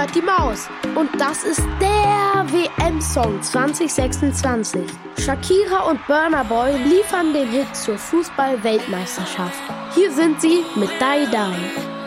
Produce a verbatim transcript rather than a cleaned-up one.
hört die Maus. Und das ist der W M-Song zwanzig sechsundzwanzig. Shakira und Burna Boy liefern den Hit zur Fußball-Weltmeisterschaft. Hier sind sie mit Die Die.